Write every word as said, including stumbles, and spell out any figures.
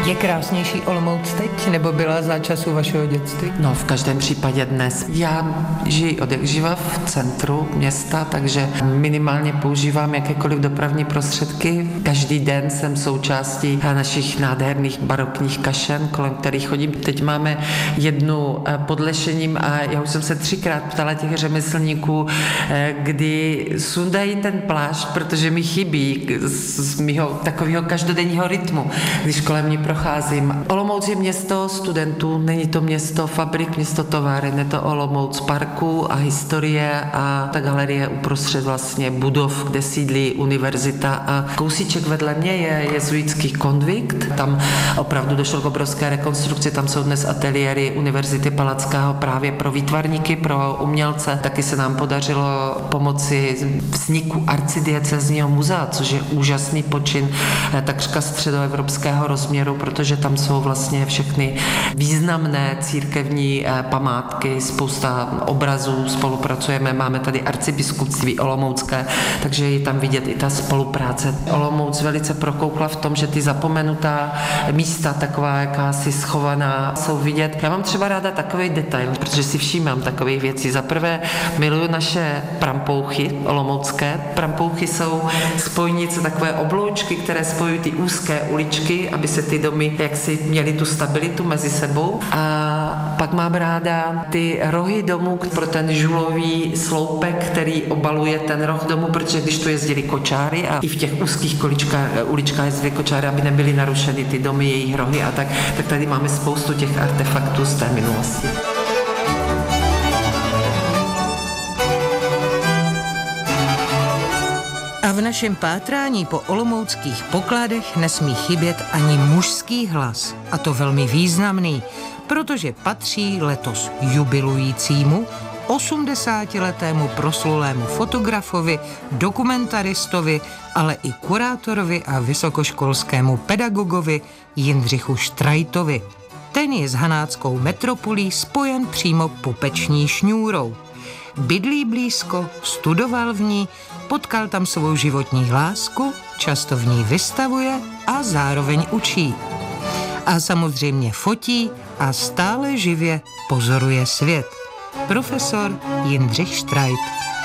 Je krásnější Olomouc teď, nebo byla za času vašeho dětství? No, v každém případě dnes. Já žiji od jak živa v centru města, takže minimálně používám jakékoliv dopravní prostředky. Každý den jsem součástí našich nádherných barokních kašen, kolem kterých chodím. Teď máme jednu pod Lešením a já už jsem se třikrát ptala těch řemeslníků, kdy sundají ten plášť, protože mi chybí z mýho takového každodenního rytmu, když kolem mě procházím. Olomouc je město studentů, není to město fabrik, město továren, je to Olomouc parků a historie a ta galerie uprostřed vlastně budov, kde sídlí univerzita a kousíček vedle mě je jezuitský konvikt. Tam opravdu došlo k obrovské rekonstrukci, tam jsou dnes ateliéry Univerzity Palackého právě pro výtvarníky, pro umělce. Taky se nám podařilo pomoci vzniku arcidiecézního muzea, což je úžasný počin takřka středoevropského rozměru, protože tam jsou vlastně všechny významné církevní památky, spousta obrazů, spolupracujeme, máme tady arcibiskupství olomoucké, takže je tam vidět i ta spolupráce. Olomouc velice prokoukla v tom, že ty zapomenutá místa, taková jakási schovaná, jsou vidět. Já mám třeba ráda takový detail, protože si všímám takových věcí. Za prvé miluju naše prampouchy olomoucké. Prampouchy jsou spojnice, takové obloučky, které spojují ty úzké uličky, aby se ty domy jaksi měly tu stabilitu mezi sebou. A pak mám ráda ty rohy domů pro ten žulový sloupek, který obaluje ten roh domu, protože když tu jezdili kočáry a i v těch úzkých količkách, uličkách jezdili kočáry, aby nebyly narušeny ty domy, jejich rohy a tak, tak tady máme spoustu těch artefaktů z té minulosti. A v našem pátrání po olomouckých pokladech nesmí chybět ani mužský hlas. A to velmi významný, protože patří letos jubilujícímu osmdesátiletému proslulému fotografovi, dokumentaristovi, ale i kurátorovi a vysokoškolskému pedagogovi Jindřichu Štrajtovi. Ten je s hanáckou metropolí spojen přímo pupeční šňůrou. Bydlí blízko, studoval v ní, potkal tam svou životní lásku, často v ní vystavuje a zároveň učí. A samozřejmě fotí a stále živě pozoruje svět. Profesor Jindřich Štrajt.